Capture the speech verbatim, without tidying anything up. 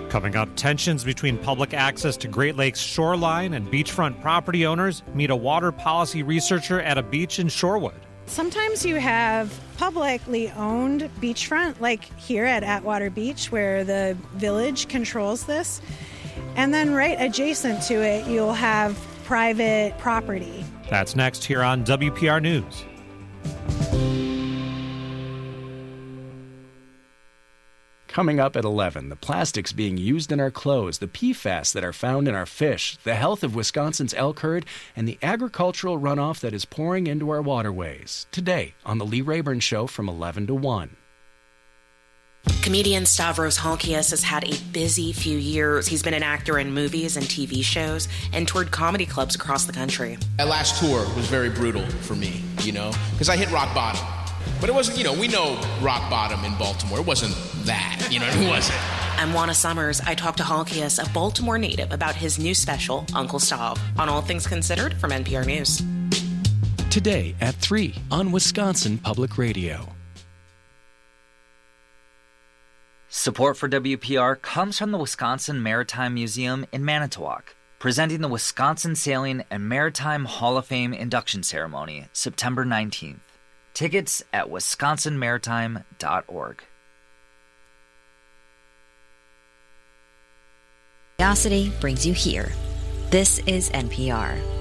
Coming up, tensions between public access to Great Lakes shoreline and beachfront property owners meet a water policy researcher at a beach in Shorewood. Sometimes you have publicly owned beachfront, like here at Atwater Beach, where the village controls this. And then right adjacent to it, you'll have private property. That's next here on W P R News. Coming up at eleven, the plastics being used in our clothes, the P FAS that are found in our fish, the health of Wisconsin's elk herd, and the agricultural runoff that is pouring into our waterways. Today on The Lee Rayburn Show from eleven to one. Comedian Stavros Halkias has had a busy few years. He's been an actor in movies and T V shows and toured comedy clubs across the country. That last tour was very brutal for me, you know, because I hit rock bottom. But it wasn't, you know, we know rock bottom in Baltimore. It wasn't that, you know, it wasn't. I'm Juana Summers. I talked to Halkias, a Baltimore native, about his new special, Uncle Stav, on All Things Considered from N P R News. Today at three on Wisconsin Public Radio. Support for W P R comes from the Wisconsin Maritime Museum in Manitowoc, presenting the Wisconsin Sailing and Maritime Hall of Fame induction ceremony, September nineteenth. Tickets at wisconsin maritime dot org. Curiosity brings you here. This is N P R.